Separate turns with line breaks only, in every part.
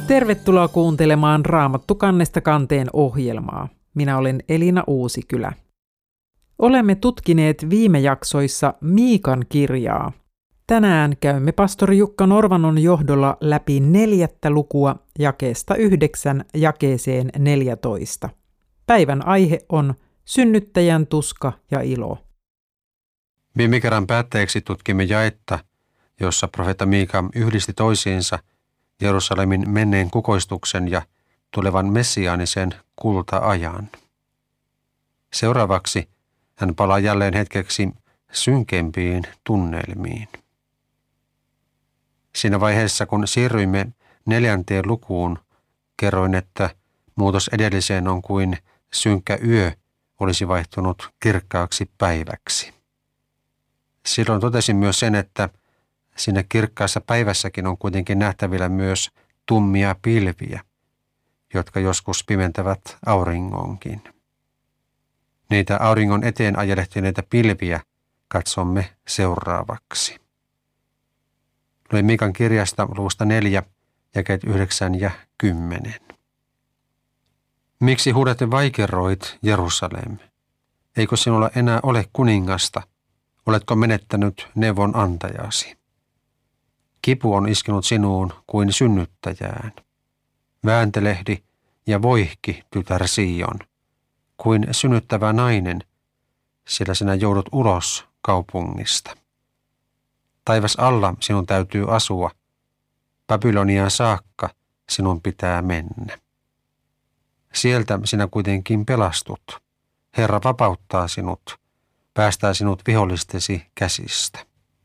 Tervetuloa kuuntelemaan Raamattu kannesta kanteen ohjelmaa. Minä olen Elina Uusikylä. Olemme tutkineet viime jaksoissa Miikan kirjaa. Tänään käymme pastori Jukka Norvanon johdolla läpi 4. lukua jakeesta 9 jakeeseen 14. Päivän aihe on synnyttäjän tuska ja ilo.
Viime kerran päätteeksi tutkimme jaetta, jossa profeetta Miika yhdisti toisiinsa Jerusalemin menneen kukoistuksen ja tulevan messiaanisen kulta-ajan. Seuraavaksi hän palaa jälleen hetkeksi synkempiin tunnelmiin. Siinä vaiheessa, kun siirryimme 4. lukuun, kerroin, että muutos edelliseen on kuin synkkä yö olisi vaihtunut kirkkaaksi päiväksi. Silloin totesin myös sen, että siinä kirkkaassa päivässäkin on kuitenkin nähtävillä myös tummia pilviä, jotka joskus pimentävät auringonkin. Niitä auringon eteen ajelehtineitä pilviä katsomme seuraavaksi. Luen Miikan kirjasta luvusta 4, jakeet 9 ja 10. Miksi huudat ja vaikeroit, Jerusalem? Eikö sinulla enää ole kuningasta? Oletko menettänyt neuvon antajasi? Kipu on iskenut sinuun kuin synnyttäjään. Vääntelehdi ja voihki, tytär Sion, kuin synnyttävä nainen, sillä sinä joudut ulos kaupungista. Taivas alla sinun täytyy asua, Babyloniaan saakka sinun pitää mennä. Sieltä sinä kuitenkin pelastut. Herra vapauttaa sinut, päästää sinut vihollistesi käsistä.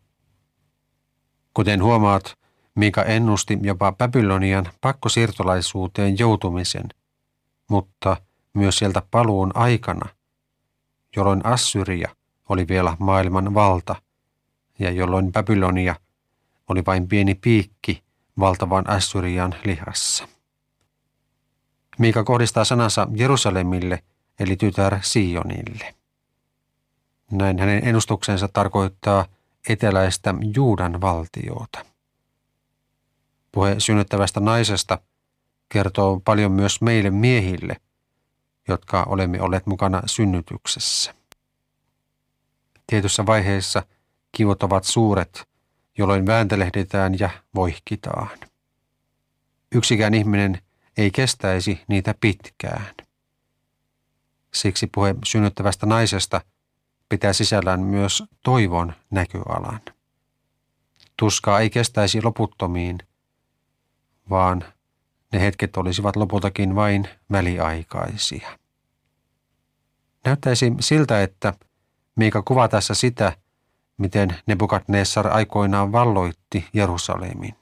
Kuten huomaat, Miika ennusti jopa Babylonian pakkosiirtolaisuuteen joutumisen, mutta myös sieltä paluun aikana, jolloin Assyria oli vielä maailman valta ja jolloin Babylonia oli vain pieni piikki valtavan Assyrian lihassa. Miika kohdistaa sanansa Jerusalemille eli tytär Sionille. Näin hänen ennustuksensa tarkoittaa eteläistä Juudan valtiota. Puhe synnyttävästä naisesta kertoo paljon myös meille miehille, jotka olemme olleet mukana synnytyksessä. Tietyssä vaiheessa kivut ovat suuret, jolloin vääntelehditään ja voihkitaan. Yksikään ihminen ei kestäisi niitä pitkään. Siksi puhe synnyttävästä naisesta pitää sisällään myös toivon näköalan. Tuskaa ei kestäisi loputtomiin, vaan ne hetket olisivat lopultakin vain väliaikaisia. Näyttäisi siltä, että Miika kuvaa tässä sitä, miten Nebukadnessar aikoinaan valloitti Jerusalemin.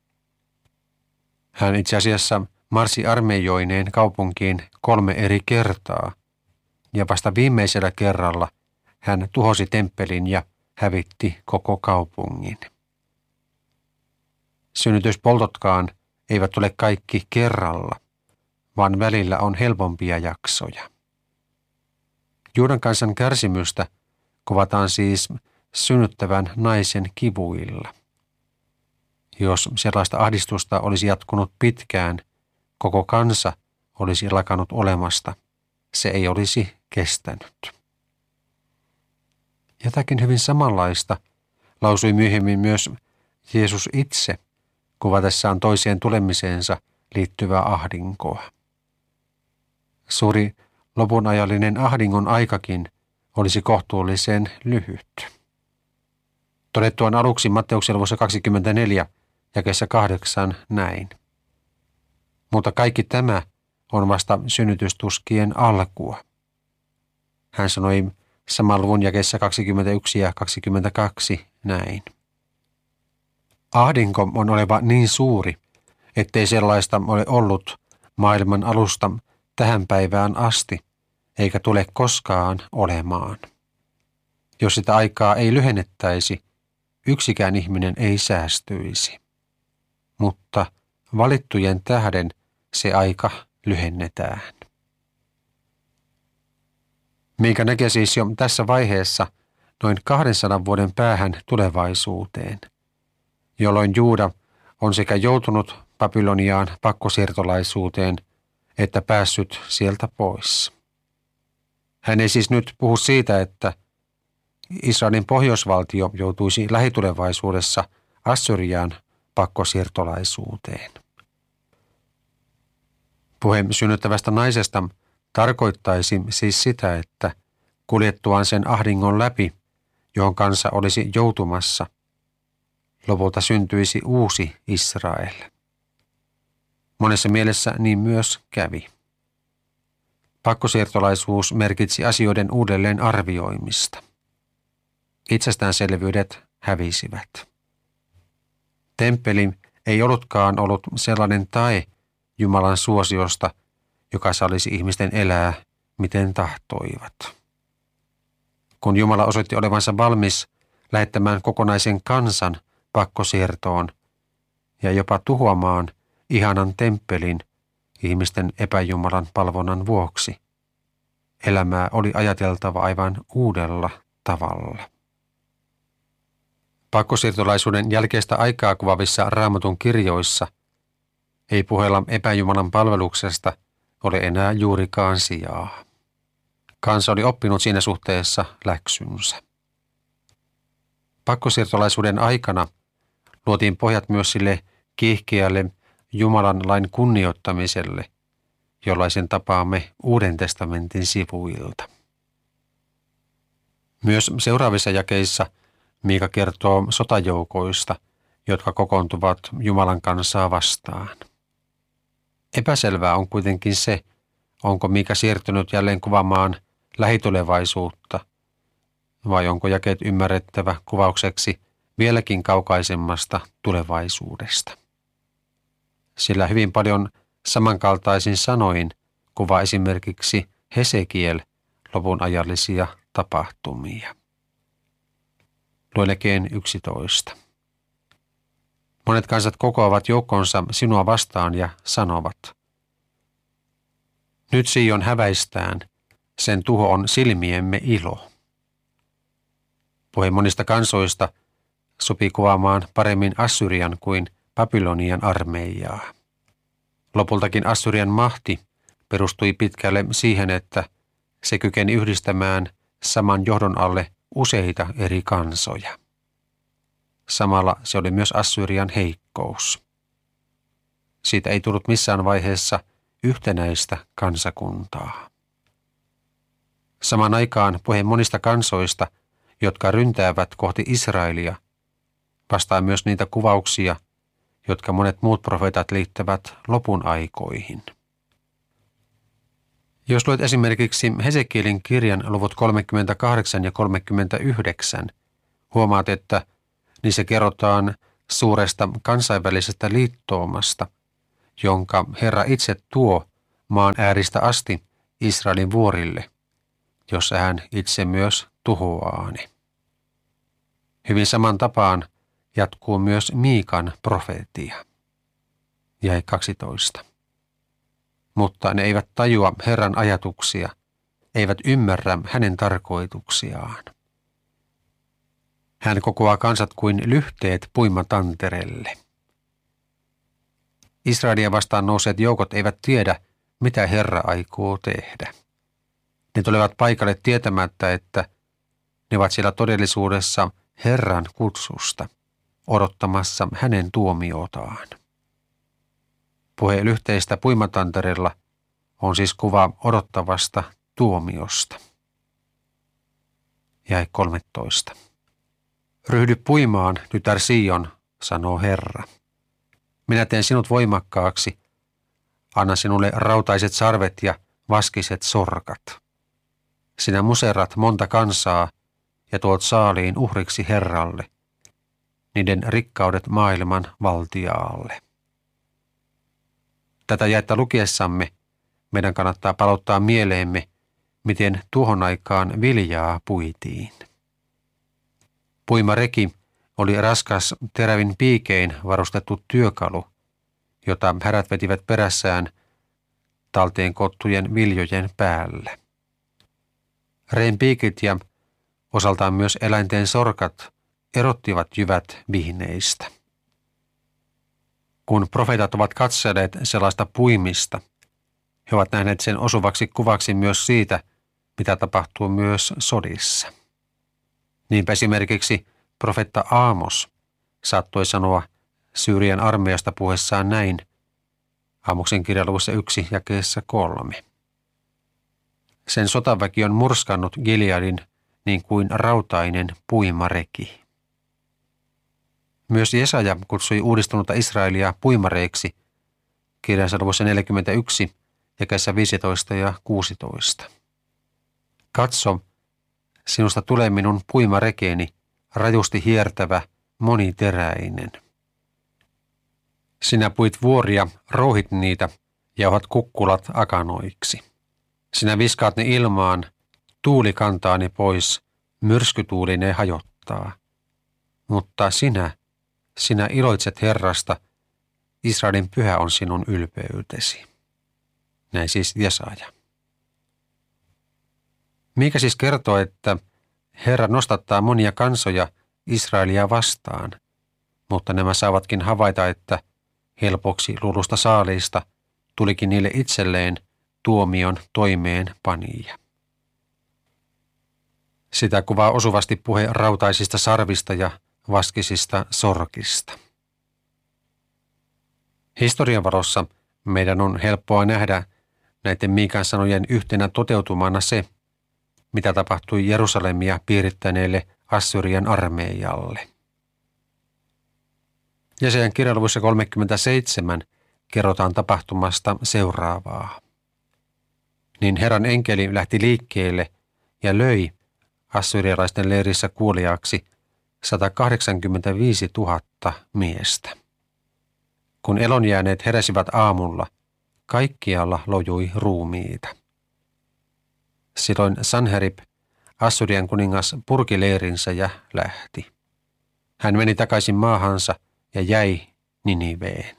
Hän itse asiassa marssi armeijoineen kaupunkiin 3 eri kertaa, ja vasta viimeisellä kerralla hän tuhosi temppelin ja hävitti koko kaupungin. Synnytyspoltotkaan eivät ole kaikki kerralla, vaan välillä on helpompia jaksoja. Juudan kansan kärsimystä kuvataan siis synnyttävän naisen kivuilla. Jos sellaista ahdistusta olisi jatkunut pitkään, koko kansa olisi lakannut olemasta. Se ei olisi kestänyt. Jotakin hyvin samanlaista lausui myöhemmin myös Jeesus itse kuvatessaan toiseen tulemiseensa liittyvää ahdinkoa. Suuri lopunajallinen ahdingon aikakin olisi kohtuullisen lyhyt. Todettu on aluksi Matteuksen luvussa 24, jakeessa 8 näin. Mutta kaikki tämä on vasta synnytystuskien alkua. Hän sanoi saman luvun jakeessa 21 ja 22 näin. Ahdinko on oleva niin suuri, ettei sellaista ole ollut maailman alusta tähän päivään asti, eikä tule koskaan olemaan. Jos sitä aikaa ei lyhennettäisi, yksikään ihminen ei säästyisi. Mutta valittujen tähden se aika lyhennetään. Miika näkee siis jo tässä vaiheessa noin 200 vuoden päähän tulevaisuuteen, jolloin Juuda on sekä joutunut Babyloniaan pakkosiirtolaisuuteen että päässyt sieltä pois. Hän ei siis nyt puhu siitä, että Israelin pohjoisvaltio joutuisi lähitulevaisuudessa Assyriaan pakkosiirtolaisuuteen. Puhe synnyttävästä naisesta tarkoittaisi siis sitä, että kuljettuaan sen ahdingon läpi, johon kansa olisi joutumassa, lopulta syntyisi uusi Israel. Monessa mielessä niin myös kävi. Pakkosiirtolaisuus merkitsi asioiden uudelleen arvioimista. Itsestäänselvyydet hävisivät. Temppeli ei ollutkaan ollut sellainen tae Jumalan suosiosta, joka sallisi ihmisten elää, miten tahtoivat. Kun Jumala osoitti olevansa valmis lähettämään kokonaisen kansan pakkosiirtoon ja jopa tuhoamaan ihanan temppelin ihmisten epäjumalan palvonnan vuoksi, elämää oli ajateltava aivan uudella tavalla. Pakkosiirtolaisuuden jälkeistä aikaa kuvaavissa Raamatun kirjoissa ei puheella epäjumalan palveluksesta ole enää juurikaan sijaa. Kansa oli oppinut siinä suhteessa läksynsä. Pakkosiirtolaisuuden aikana luotiin pohjat myös sille kiihkeälle Jumalan lain kunnioittamiselle, jollaisen tapaamme Uuden testamentin sivuilta. Myös seuraavissa jakeissa Miika kertoo sotajoukoista, jotka kokoontuvat Jumalan kansaa vastaan. Epäselvää on kuitenkin se, onko Miika siirtynyt jälleen kuvaamaan lähitulevaisuutta, vai onko jakeet ymmärrettävä kuvaukseksi vieläkin kaukaisemmasta tulevaisuudesta. Sillä hyvin paljon samankaltaisin sanoin kuvaa esimerkiksi Hesekiel lopun ajallisia tapahtumia. Luen jakeen 11. Monet kansat kokoavat joukkonsa sinua vastaan ja sanovat: nyt Sion häväistään, sen tuho on silmiemme ilo. Puhe monista kansoista sopii kuvaamaan paremmin Assyrian kuin Babylonian armeijaa. Lopultakin Assyrian mahti perustui pitkälle siihen, että se kykeni yhdistämään saman johdon alle useita eri kansoja. Samalla se oli myös Assyrian heikkous. Siitä ei tullut missään vaiheessa yhtenäistä kansakuntaa. Samaan aikaan puhe monista kansoista, jotka ryntäävät kohti Israelia, vastaa myös niitä kuvauksia, jotka monet muut profeetat liittävät lopun aikoihin. Jos luet esimerkiksi Hesekielin kirjan luvut 38 ja 39, huomaat, että niissä kerrotaan suuresta kansainvälisestä liittoumasta, jonka Herra itse tuo maan ääristä asti Israelin vuorille, jossa hän itse myös tuhoaa ne. Hyvin saman tapaan jatkuu myös Miikan profeetia. Jae 12. Mutta ne eivät tajua Herran ajatuksia, eivät ymmärrä hänen tarkoituksiaan. Hän kokoaa kansat kuin lyhteet puimatanterelle. Israelia vastaan nousseet joukot eivät tiedä, mitä Herra aikoo tehdä. Ne tulevat paikalle tietämättä, että ne ovat siellä todellisuudessa Herran kutsusta, odottamassa hänen tuomiotaan. Puhe lyhteistä puimatantereella on siis kuva odottavasta tuomiosta. Jae 13. Ryhdy puimaan, tytär Sion, sanoo Herra. Minä teen sinut voimakkaaksi, anna sinulle rautaiset sarvet ja vaskiset sorkat. Sinä muserrat monta kansaa ja tuot saaliin uhriksi Herralle, niiden rikkaudet maailman valtiaalle. Tätä jaetta lukiessamme meidän kannattaa palauttaa mieleemme, miten tuohon aikaan viljaa puitiin. Puimareki oli raskas terävin piikein varustettu työkalu, jota härät vetivät perässään talteen koottujen viljojen päälle. Reen piikit ja osaltaan myös eläinten sorkat erottivat jyvät vihneistä. Kun profeetat ovat katselleet sellaista puimista, he ovat nähneet sen osuvaksi kuvaksi myös siitä, mitä tapahtuu myös sodissa. Niinpä esimerkiksi profetta Aamos saattoi sanoa Syyrian armeijasta puheessaan näin Aamoksen kirjan luvussa 1 jakeessa 3. Sen sotaväki on murskannut Gileadin niin kuin rautainen puimareki. Myös Jesaja kutsui uudistunutta Israelia puimareiksi kirjansa luvussa 41 jakeessa 15 ja 16. Katso, sinusta tulee minun puimarekeeni, rajusti hiertävä, moniteräinen. Sinä puit vuoria, rouhit niitä, jauhat kukkulat akanoiksi. Sinä viskaat ne ilmaan, tuuli kantaa ne pois, myrskytuuli ne hajottaa. Mutta sinä iloitset Herrasta, Israelin pyhä on sinun ylpeytesi. Näin siis Jesaja. Miika siis kertoo, että Herra nostattaa monia kansoja Israelia vastaan, mutta nämä saavatkin havaita, että helpoksi luulusta saaliista tulikin niille itselleen tuomion toimeenpanija. Sitä kuvaa osuvasti puhe rautaisista sarvista ja vaskisista sorkista. Historian valossa meidän on helppoa nähdä näiden Miikan sanojen yhtenä toteutumana se, mitä tapahtui Jerusalemia piirittäneelle Assyrian armeijalle. Jesajan kirjan luvussa 37 kerrotaan tapahtumasta seuraavaa. Niin Herran enkeli lähti liikkeelle ja löi assyrialaisten leirissä kuoliaaksi 185 000 miestä. Kun elonjääneet heräsivät aamulla, kaikkialla lojui ruumiita. Silloin Sanherib, Assyrian kuningas, purki leirinsä ja lähti. Hän meni takaisin maahansa ja jäi Niniveen.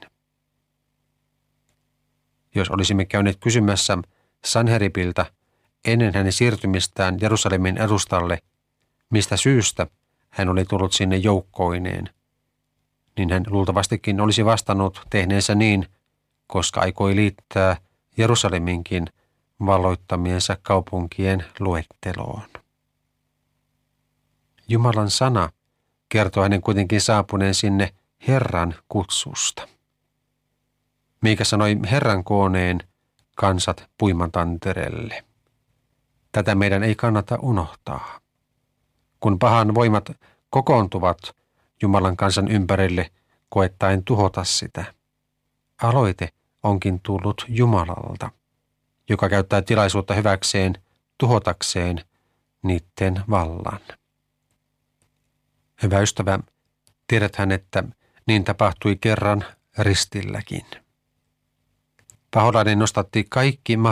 Jos olisimme käyneet kysymässä Sanheribiltä ennen hänen siirtymistään Jerusalemin edustalle, mistä syystä hän oli tullut sinne joukkoineen, niin hän luultavastikin olisi vastannut tehneensä niin, koska aikoi liittää Jerusaleminkin valloittamiensa kaupunkien luetteloon. Jumalan sana kertoo hänen kuitenkin saapuneen sinne Herran kutsusta. Miika sanoi Herran kooneen kansat puimatantereelle. Tätä meidän ei kannata unohtaa. Kun pahan voimat kokoontuvat Jumalan kansan ympärille koettaen tuhota sitä, aloite onkin tullut Jumalalta, joka käyttää tilaisuutta hyväkseen tuhotakseen niiden vallan. Hyvä ystävä, tiedäthän, että niin tapahtui kerran ristilläkin. Paholainen nostatti kaikki